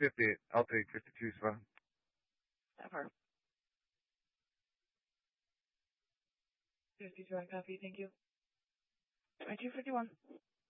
50. I'll take 52 as well. Never. 52 on copy, thank you. 2251.